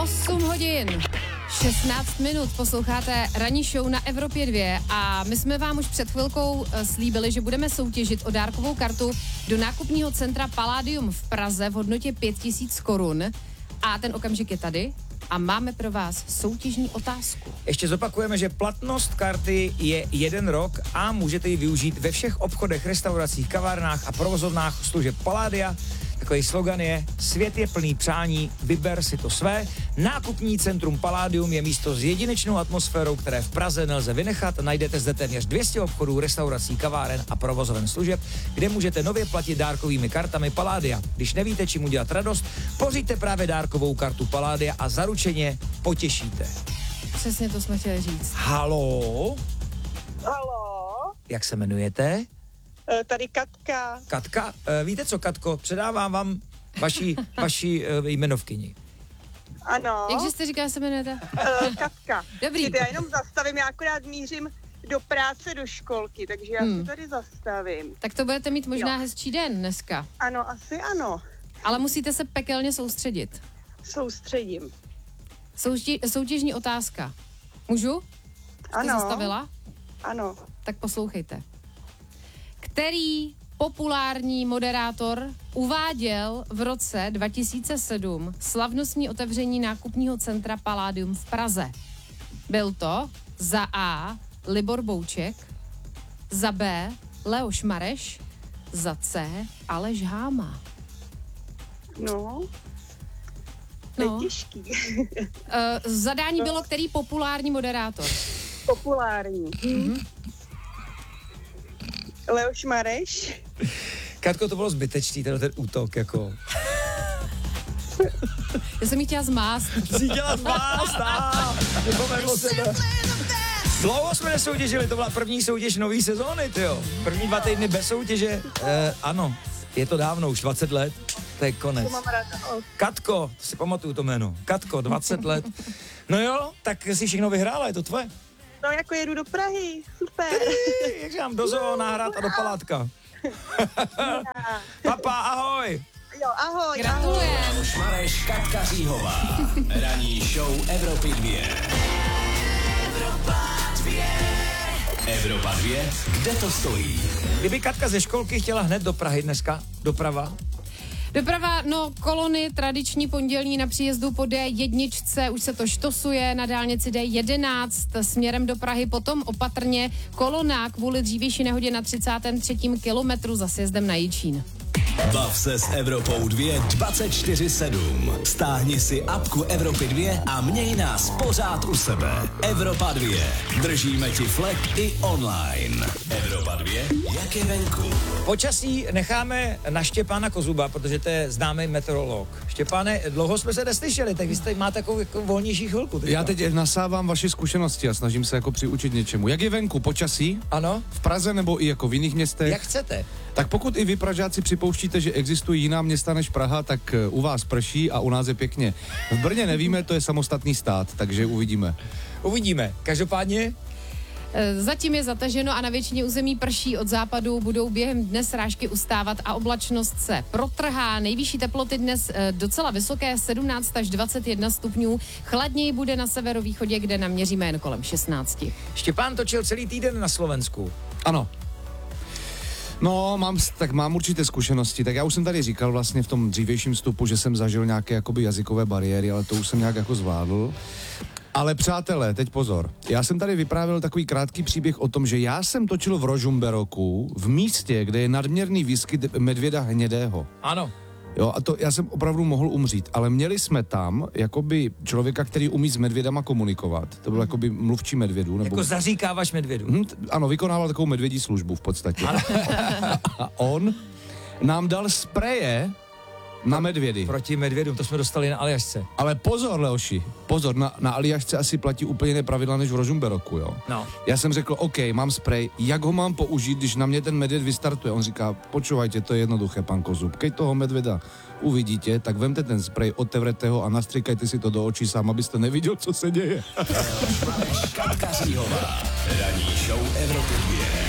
8 hodin, 16 minut, posloucháte ranní show na Evropě 2 a my jsme vám už před chvilkou slíbili, že budeme soutěžit o dárkovou kartu do nákupního centra Palladium v Praze v hodnotě 5000 korun a ten okamžik je tady a máme pro vás soutěžní otázku. Ještě zopakujeme, že platnost karty je 1 rok a můžete ji využít ve všech obchodech, restauracích, kavárnách a provozovnách služeb Palladia. Takový slogan je: svět je plný přání, vyber si to své. Nákupní centrum Palladium je místo s jedinečnou atmosférou, které v Praze nelze vynechat. Najdete zde téměř 200 obchodů, restaurací, kaváren a provozoven služeb, kde můžete nově platit dárkovými kartami Palladia. Když nevíte, čím udělat radost, pořiďte právě dárkovou kartu Palladia a zaručeně potěšíte. Přesně to jsme chtěli říct. Halo? Halo? Jak se jmenujete? Tady Katka. Katka? Víte co, Katko? Předávám vám vaši jmenovkyni. Ano. Jakže jste říkala, se jmenujete? Katka. Dobrý. Já jenom zastavím, já akorát mířím do práce, do školky, takže já se tady zastavím. Tak to budete mít možná hezčí den dneska. Ano, asi ano. Ale musíte se pekelně soustředit. Soustředím. Soutěžní otázka. Můžu? Jste Ano. zastavila? Ano. Tak poslouchejte. Který populární moderátor uváděl v roce 2007 slavnostní otevření nákupního centra Palladium v Praze? Byl to za A. Libor Bouček, za B. Leoš Mareš, za C. Aleš Háma. No. To je těžký. Zadání bylo, který populární moderátor? Populární. Leoš Mareš. Katko, to bylo zbytečný, ten útok, jako. Já jsem jí chtěla zmást. Jsi chtěla zmást, nepovedlo se to. Dlouho jsme nesoutěžili, to byla první soutěž nový sezóny, tyjo. První 2 týdny bez soutěže. Ano, je to dávno, už 20 let. To je konec. To mám ráda. Katko, to si pamatuju to jméno. Katko, 20 let. No jo, tak jsi všechno vyhrála, je to tvoje. No jako jedu do Prahy, super. Jak říkám, do zoo nahrát a do palátka. Papa, ahoj. Jo, ahoj. Gratulujem. Šmareš, Katka Říhová. Ranní show Evropy 2. Evropa 2, kde to stojí? Kdyby Katka ze školky chtěla hned do Prahy dneska, doprava, Doprava, kolony tradiční pondělní na příjezdu po D1, už se to štosuje, na dálnici D11 směrem do Prahy, potom opatrně kolona kvůli dřívější nehodě na 33. kilometru za sjezdem na Jičín. Bav se s Evropou 2 24/7. Stáhni si apku Evropy 2 a měj nás pořád u sebe. Evropa 2. Držíme ti flek i online. Evropa 2, jak je venku. počasí necháme na Štěpána Kozuba, protože to je známý meteorolog. Štěpáne, dlouho jsme se neslyšeli, tak vy jste máte takovou jako volnější chvilku. Teďka. Já teď nasávám vaše zkušenosti a snažím se jako přiučit něčemu. Jak je venku? Počasí? Ano? V Praze nebo i jako v jiných městech? Jak chcete. Tak pokud i vy Pražáci připouštíte, že existují jiná města než Praha, tak u vás prší a u nás je pěkně. V Brně nevíme, to je samostatný stát, takže uvidíme. Uvidíme. Každopádně Zatím je zataženo a na většině území prší, od západu budou během dne srážky ustávat a oblačnost se protrhá. Nejvyšší teploty dnes docela vysoké, 17 až 21 stupňů. Chladněji bude na severovýchodě, kde naměříme jen kolem 16. Štěpán točil celý týden na Slovensku. Ano. No, mám určité zkušenosti. Tak já už jsem tady říkal vlastně v tom dřívějším vstupu, že jsem zažil nějaké jakoby jazykové bariéry, ale to už jsem nějak jako zvládl. Ale přátelé, teď pozor. Já jsem tady vyprávěl takový krátký příběh o tom, že já jsem točil v Rožumberoku, v místě, kde je nadměrný výskyt medvěda hnědého. Ano. Jo, a to já jsem opravdu mohl umřít, ale měli jsme tam jakoby člověka, který umí s medvědama komunikovat. To byl jakoby mluvčí medvědů. Nebo... Jako zaříkávaš medvědu. Ano, vykonával takovou medvědí službu v podstatě. A on nám dal spreje na medvědy. Proti medvědům, to jsme dostali na Aljašce. Ale pozor, Leoši, pozor, na Aljašce asi platí úplně jiné pravidla než v Rožumberoku, jo. No. Já jsem řekl, OK, mám sprej, jak ho mám použít, když na mě ten medvěd vystartuje? On říká, počúvajte, to je jednoduché, pan Kozub. Keď toho medvěda uvidíte, tak vemte ten sprej, otevřete ho a nastrikajte si to do očí sám, abyste neviděl, co se děje. Katka Říhová. Ranní show Evropy 2.